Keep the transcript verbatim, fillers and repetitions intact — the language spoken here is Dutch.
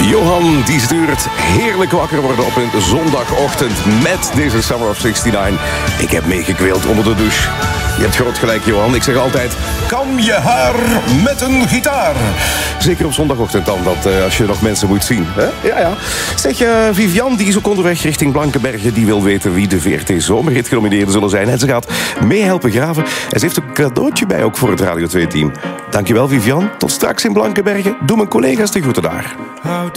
Johan die stuurt heerlijk wakker worden op een zondagochtend met deze Summer of negenenzestig. Ik heb meegekweeld onder de douche. Je hebt groot gelijk, Johan. Ik zeg altijd, kam je haar met een gitaar. Zeker op zondagochtend dan, dat, uh, als je nog mensen moet zien. Hè? Ja, ja. Zeg, uh, Vivian, die is ook onderweg richting Blankenberge. Die wil weten wie de V R T Zomerhit genomineerden zullen zijn. En ze gaat meehelpen graven. En ze heeft een cadeautje bij ook voor het Radio twee-team. Dankjewel, Vivian. Tot straks in Blankenberge. Doe mijn collega's de groeten daar.